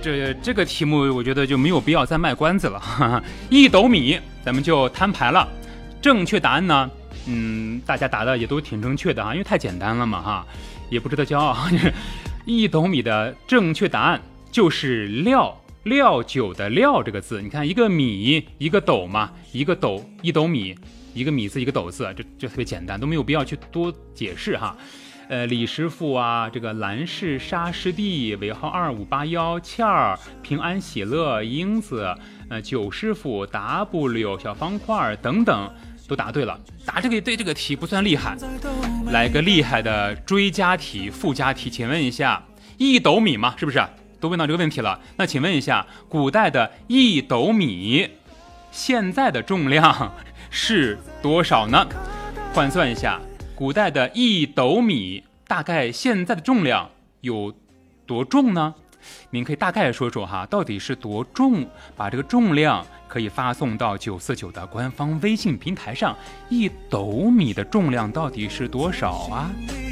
这个题目我觉得就没有必要再卖关子了。1斗米，咱们就摊牌了。正确答案呢，大家答的也都挺正确的因为太简单了嘛也不值得骄傲。1斗米的正确答案就是料酒的料这个字。你看一个米一个斗嘛，一个斗1斗米，一个米字一个斗字，这特别简单，都没有必要去多解释李师傅这个兰氏沙师弟尾号2581倩儿平安喜乐英子九师傅 W 小方块等等都答对了。答对这个题不算厉害，来个厉害的追加题附加题。请问一下1斗米嘛，是不是都问到这个问题了？那请问一下古代的1斗米现在的重量是多少呢？换算一下古代的1斗米大概现在的重量有多重呢？您可以大概说说到底是多重，把这个重量可以发送到949的官方微信平台上。1斗米的重量到底是多少